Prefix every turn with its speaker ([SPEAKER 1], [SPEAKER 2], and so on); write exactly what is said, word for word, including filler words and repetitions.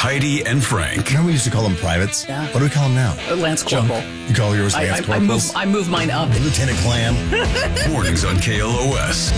[SPEAKER 1] Heidi and Frank.
[SPEAKER 2] Remember we used to call them privates?
[SPEAKER 3] Yeah.
[SPEAKER 2] What do we call them now?
[SPEAKER 3] Uh, Lance Corporal.
[SPEAKER 2] You call yours
[SPEAKER 3] I,
[SPEAKER 2] Lance
[SPEAKER 3] I, I, move,
[SPEAKER 2] Corporals?
[SPEAKER 3] I move mine up.
[SPEAKER 2] Lieutenant Clam.
[SPEAKER 1] Mornings on K L O S.